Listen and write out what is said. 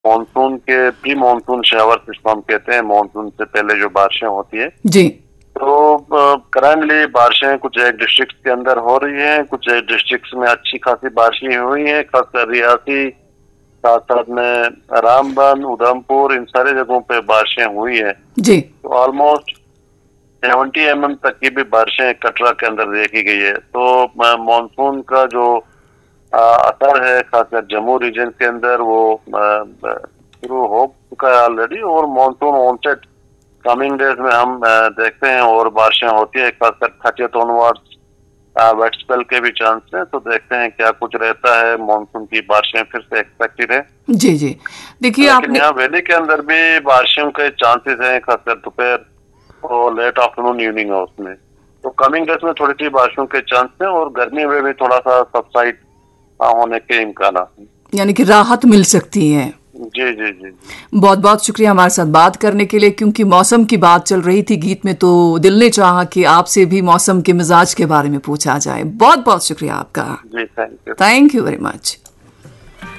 Monsoon के pre monsoon shower जिसको हम कहते हैं, मानसून से पहले जो बारिशें होती है। जी। तो करंटली बारिशें कुछ एक डिस्ट्रिक्ट के अंदर हो रही हैं, कुछ एक डिस्ट्रिक्ट में अच्छी खासी बारिशें हुई हैं, खासकर रियासी, साथ साथ में रामबन, उधमपुर, इन सारे जगहों पे बारिशें हुई है। जी। तो ऑलमोस्ट 70 mm तक की भी बारिशें कटरा के अंदर देखी गई है। तो मानसून का जो असर है खासकर जम्मू रीजन के अंदर वो शुरू हो चुका है ऑलरेडी, और मानसून ऑनसेट कमिंग डेज में हम देखते हैं और बारिशें होती है, खासकर 30th ऑनवर्ड्स वेट स्पेल के भी चांस है। तो देखते हैं क्या कुछ रहता है, मानसून की बारिशें फिर से एक्सपेक्टेड है। जी। जी देखिए लेकिन आपने। यहाँ वैली के अंदर भी बारिशों के चांसेस हैं, खासकर दोपहर और लेट आफ्टरनून इवनिंग आवर्स में। तो कमिंग डेज में थोड़ी सी बारिशों के चांस हैं, और गर्मी में भी थोड़ा सा सबसाइड होने के इम्कान हैं, यानी कि राहत मिल सकती है। जी जी जी। बहुत बहुत शुक्रिया हमारे साथ बात करने के लिए। क्योंकि मौसम की बात चल रही थी गीत में, तो दिल ने चाहा कि आपसे भी मौसम के मिजाज के बारे में पूछा जाए। बहुत बहुत शुक्रिया आपका। जी thank you. Thank you very much.